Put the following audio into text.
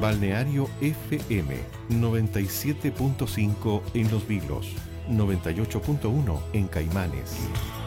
Balneario FM 97.5 en Los Vilos, 98.1 en Caimanes.